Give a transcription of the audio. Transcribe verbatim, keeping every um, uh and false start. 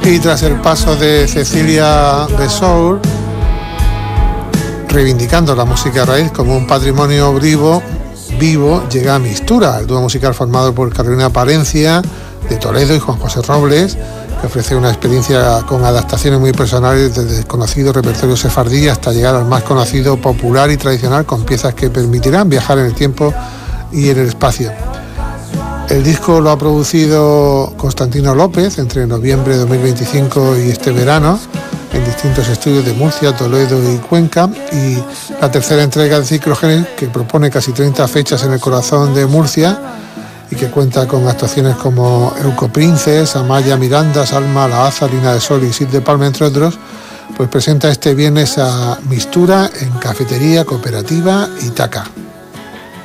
Y tras el paso de Cecilia de Soul, reivindicando la música raíz como un patrimonio vivo, vivo llega a Mistura, el dúo musical formado por Carolina Palencia de Toledo y Juan José Robles, que ofrece una experiencia con adaptaciones muy personales desde desconocido repertorio sefardí hasta llegar al más conocido, popular y tradicional, con piezas que permitirán viajar en el tiempo y en el espacio. El disco lo ha producido Constantino López entre noviembre de dos mil veinticinco y este verano en distintos estudios de Murcia, Toledo y Cuenca, y la tercera entrega de Ciclogenes, que propone casi treinta fechas en el corazón de Murcia y que cuenta con actuaciones como Euco Princes, Amaya Miranda, Salma, La Aza, Lina de Sol y Sid de Palma, entre otros, pues presenta este viernes a Mistura en Cafetería Cooperativa Itaca.